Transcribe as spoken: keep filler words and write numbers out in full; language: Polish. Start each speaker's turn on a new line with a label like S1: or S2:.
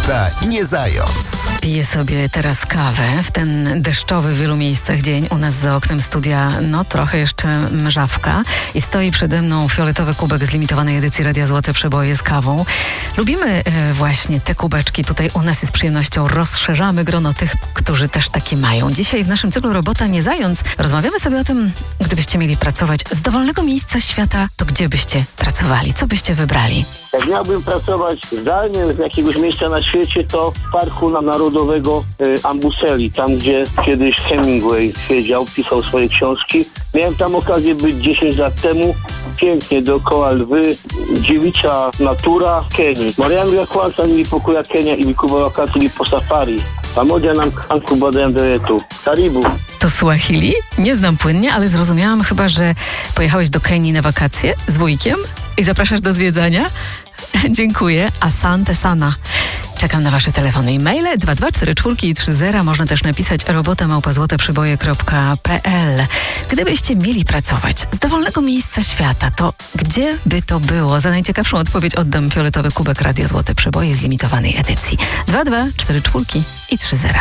S1: Robota nie zając.
S2: Piję sobie teraz kawę w ten deszczowy w wielu miejscach dzień. U nas za oknem studia, no trochę jeszcze mrzawka i stoi przede mną fioletowy kubek z limitowanej edycji Radia Złote Przeboje z kawą. Lubimy e, właśnie te kubeczki tutaj u nas i z przyjemnością rozszerzamy grono tych, którzy też takie mają. Dzisiaj w naszym cyklu Robota nie zając rozmawiamy sobie o tym, gdybyście mieli pracować z dowolnego miejsca świata, to gdzie byście pracowali? Co byście wybrali?
S3: Jak miałbym pracować zdalnie z jakiegoś miejsca na świecie, to w Parku Narodowego y, Ambuseli, tam gdzie kiedyś Hemingway siedział, pisał swoje książki. Miałem tam okazję być dziesięć lat temu. Pięknie, dookoła lwy, dziewicza natura Kenii. Mariangu ya kwanza nilipokuwa Kenya ilikuwa wakati nilipo safari pamoja na mkanku baada yetu. Karibu.
S2: To Swahili? Nie znam płynnie, ale zrozumiałam chyba, że pojechałeś do Kenii na wakacje z wujkiem i zapraszasz do zwiedzania? Dziękuję. Asante sana. Czekam na wasze telefony i maile dwa dwa cztery cztery i trzy zero. Można też napisać robota małpa złote przeboje kropka p l. Gdybyście mieli pracować z dowolnego miejsca świata, to gdzie by to było? Za najciekawszą odpowiedź oddam fioletowy kubek Radia Złote Przeboje z limitowanej edycji. dwa dwa cztery cztery i trzy zero.